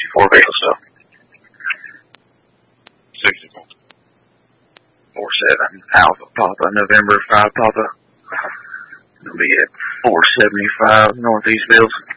vehicle stuff. 64. 47 Alpha Papa, November 5 Papa. It'll be at 475 Northeast Bills.